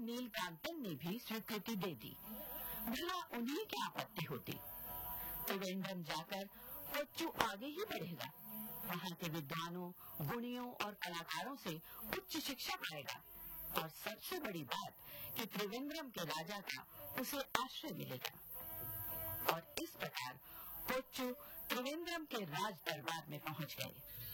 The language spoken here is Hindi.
नीलकांतन ने भी स्वीकृति दे दी। भला उन्हें क्या आपत्ति होती? त्रिवेंद्रम जाकर कोच्चू आगे ही बढ़ेगा, वहाँ के विद्वानों, गुणियों और कलाकारों से उच्च शिक्षा पाएगा और सबसे बड़ी बात कि त्रिवेंद्रम के राजा का उसे आश्रय मिलेगा। और इस प्रकार कोच्चू त्रिवेंद्रम के राज दरबार में पहुंच गए।